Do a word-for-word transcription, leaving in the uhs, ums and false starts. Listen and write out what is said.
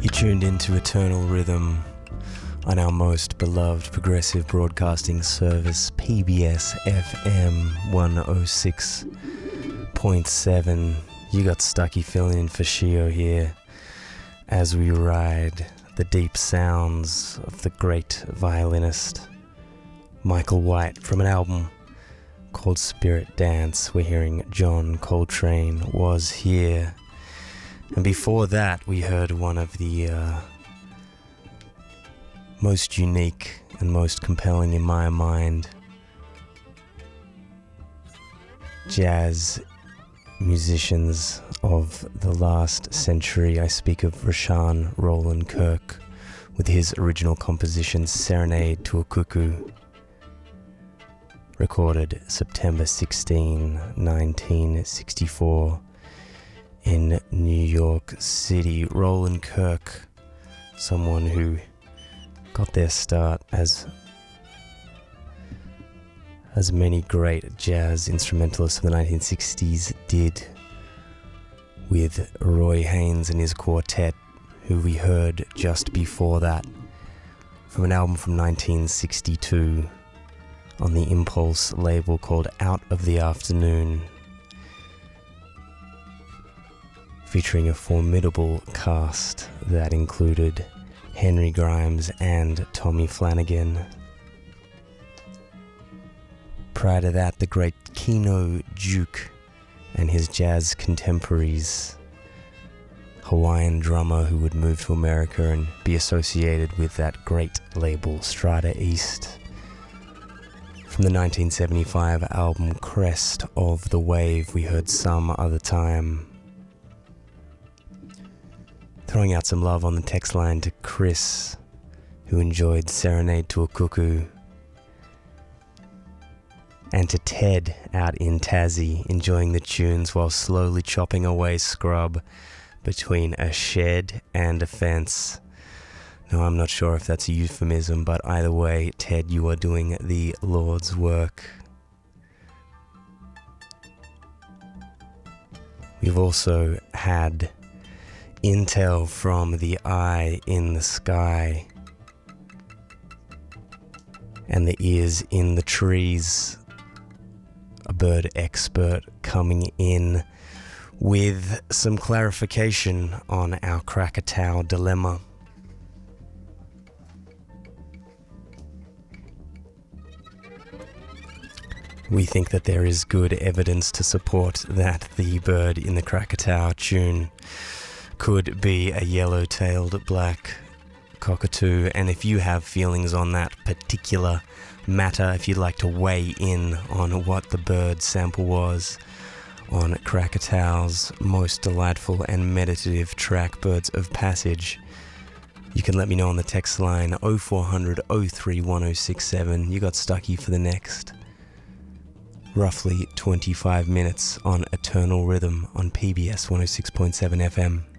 You tuned into Eternal Rhythm on our most beloved progressive broadcasting service, P B S F M one oh six point seven. You got Stucky filling in for Shio here as we ride the deep sounds of the great violinist Michael White from an album called Spirit Dance. We're hearing John Coltrane Was Here. And before that, we heard one of the uh, most unique and most compelling in my mind jazz musicians of the last century. I speak of Rashaan Roland Kirk with his original composition Serenade to a Cuckoo, recorded September sixteenth, nineteen sixty-four in New York City. Roland Kirk, someone who got their start as as many great jazz instrumentalists of the nineteen sixties did, with Roy Haynes and his quartet, who we heard just before that from an album from nineteen sixty-two on the Impulse label called Out of the Afternoon, featuring a formidable cast that included Henry Grimes and Tommy Flanagan. Prior to that, the great Kino Duke and his jazz contemporaries, Hawaiian drummer who would move to America and be associated with that great label Strata East. From the nineteen seventy-five album Crest of the Wave, we heard Some Other Time. Throwing out some love on the text line to Chris, who enjoyed Serenade to a Cuckoo. And to Ted out in Tassie, enjoying the tunes while slowly chopping away scrub between a shed and a fence. No, I'm not sure if that's a euphemism, but either way, Ted, you are doing the Lord's work. We've also had intel from the Eye in the Sky and the Ears in the Trees, a bird expert coming in with some clarification on our Krakatoa dilemma. We think that there is good evidence to support that the bird in the Krakatoa tune could be a yellow-tailed black cockatoo, and if you have feelings on that particular matter, if you'd like to weigh in on what the bird sample was on Krakatoa's most delightful and meditative track, Birds of Passage, you can let me know on the text line oh four hundred oh three one oh six seven. You got Stucky for the next roughly twenty-five minutes on Eternal Rhythm on P B S one oh six point seven F M.